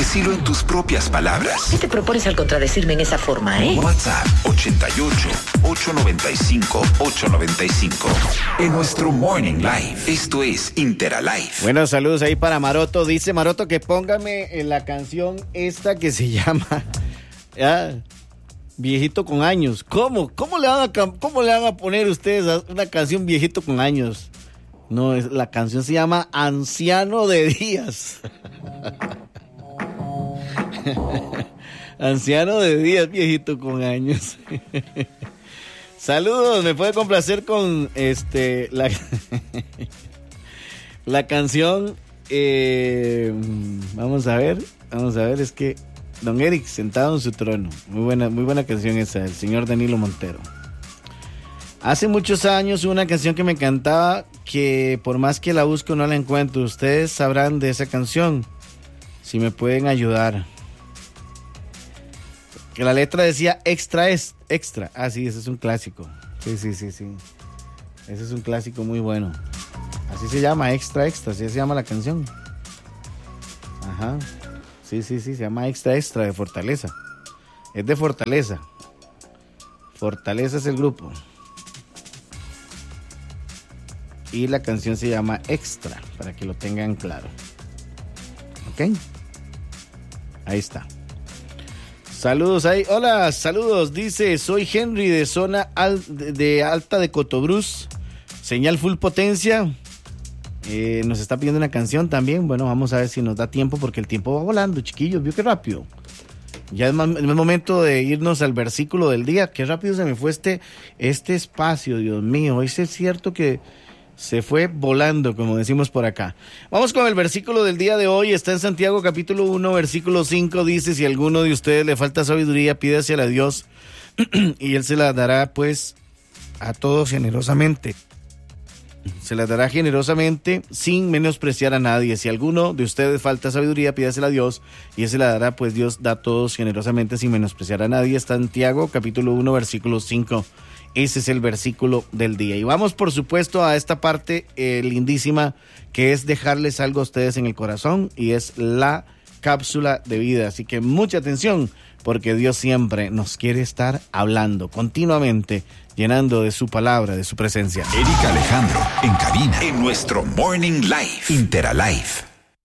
Decilo en tus propias palabras. ¿Qué te propones al contradecirme en esa forma, WhatsApp 88-895-895. En nuestro Morning Live. Esto es Interalife. Bueno, saludos ahí para Maroto. Dice Maroto que póngame en la canción esta que se llama Viejito con Años. ¿Cómo le van a poner ustedes una canción Viejito con Años? No, la canción se llama Anciano de Días. Anciano de Días, viejito con años. Saludos, me puede complacer con la canción. Vamos a ver, es que Don Eric sentado en su trono. Muy buena canción esa, el señor Danilo Montero. Hace muchos años hubo una canción que me encantaba, que por más que la busco no la encuentro. Ustedes sabrán de esa canción, si me pueden ayudar. Que la letra decía extra. Ah, sí, ese es un clásico. Sí. Ese es un clásico muy bueno. Así se llama, extra, así se llama la canción. Ajá. Sí, se llama extra de Fortaleza. Es de Fortaleza. Fortaleza es el grupo. Y la canción se llama Extra, para que lo tengan claro. ¿Ok? Ahí está. Saludos ahí. Hola, saludos. Dice, soy Henry de zona de Alta de Cotobruz. Señal full potencia. Nos está pidiendo una canción también. Bueno, vamos a ver si nos da tiempo, porque el tiempo va volando, chiquillos. ¿Vio qué rápido? Ya es momento de irnos al versículo del día. Qué rápido se me fue este espacio, Dios mío. Hoy sí es cierto que se fue volando, como decimos por acá. Vamos con el versículo del día de hoy. Está en Santiago capítulo 1, versículo 5. Dice, si a alguno de ustedes le falta sabiduría, pídasela a Dios y Él se la dará pues a todos generosamente. Se la dará generosamente sin menospreciar a nadie. Si a alguno de ustedes falta sabiduría, pídasela a Dios y Él se la dará, pues Dios da a todos generosamente sin menospreciar a nadie. Está en Santiago capítulo 1, versículo 5. Ese es el versículo del día. Y vamos, por supuesto, a esta parte lindísima, que es dejarles algo a ustedes en el corazón, y es la cápsula de vida. Así que mucha atención, porque Dios siempre nos quiere estar hablando continuamente, llenando de su palabra, de su presencia. Eric Alejandro, en cabina, en nuestro Morning Live, Interalife.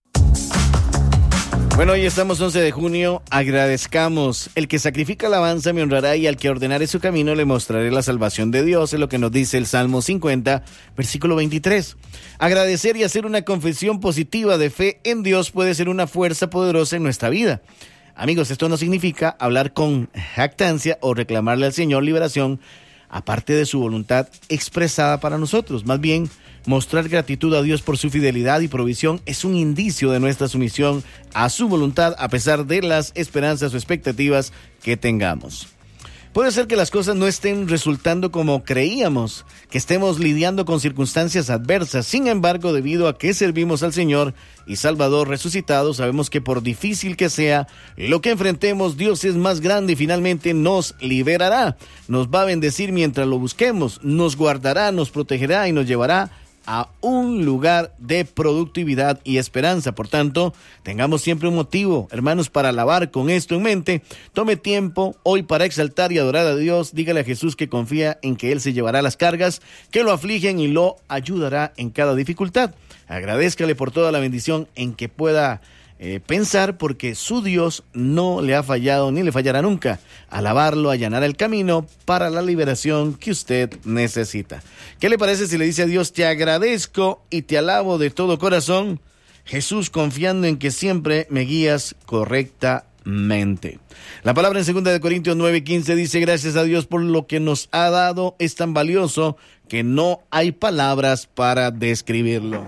Bueno, hoy estamos 11 de junio, agradezcamos. El que sacrifica alabanza me honrará, y al que ordenare su camino le mostraré la salvación de Dios, es lo que nos dice el Salmo 50, versículo 23. Agradecer y hacer una confesión positiva de fe en Dios puede ser una fuerza poderosa en nuestra vida. Amigos, esto no significa hablar con jactancia o reclamarle al Señor liberación aparte de su voluntad expresada para nosotros. Más bien, mostrar gratitud a Dios por su fidelidad y provisión es un indicio de nuestra sumisión a su voluntad, a pesar de las esperanzas o expectativas que tengamos. Puede ser que las cosas no estén resultando como creíamos, que estemos lidiando con circunstancias adversas. Sin embargo, debido a que servimos al Señor y Salvador resucitado, sabemos que por difícil que sea lo que enfrentemos, Dios es más grande y finalmente nos liberará. Nos va a bendecir mientras lo busquemos, nos guardará, nos protegerá y nos llevará a un lugar de productividad y esperanza. Por tanto, tengamos siempre un motivo, hermanos, para alabar. Con esto en mente, tome tiempo hoy para exaltar y adorar a Dios. Dígale a Jesús que confía en que Él se llevará las cargas que lo afligen y lo ayudará en cada dificultad. Agradézcale por toda la bendición en que pueda pensar, porque su Dios no le ha fallado ni le fallará nunca. Alabarlo allanará el camino para la liberación que usted necesita. ¿Qué le parece si le dice a Dios: te agradezco y te alabo de todo corazón, Jesús, confiando en que siempre me guías correctamente? La palabra en 2 Corintios 9:15 dice: gracias a Dios por lo que nos ha dado, es tan valioso que no hay palabras para describirlo.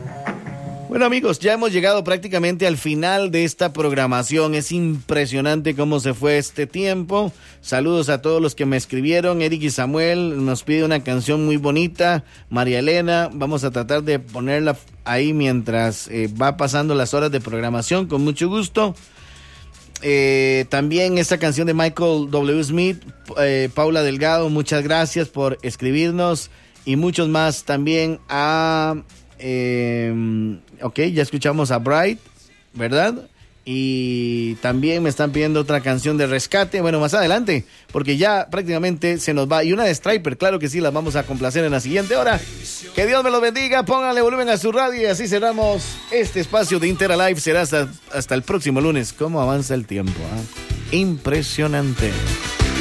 Bueno, amigos, ya hemos llegado prácticamente al final de esta programación. Es impresionante cómo se fue este tiempo. Saludos a todos los que me escribieron. Eric y Samuel nos pide una canción muy bonita. María Elena, vamos a tratar de ponerla ahí mientras va pasando las horas de programación, con mucho gusto. También esta canción de Michael W. Smith, Paula Delgado, muchas gracias por escribirnos. Y muchos más también a... ok, ya escuchamos a Bright, ¿verdad? Y también me están pidiendo otra canción de rescate. Bueno, más adelante, porque ya prácticamente se nos va. Y una de Striper, claro que sí, las vamos a complacer en la siguiente hora. Que Dios me los bendiga, pónganle volumen a su radio y así cerramos este espacio de Interalive. Será hasta el próximo lunes. ¿Cómo avanza el tiempo? Impresionante.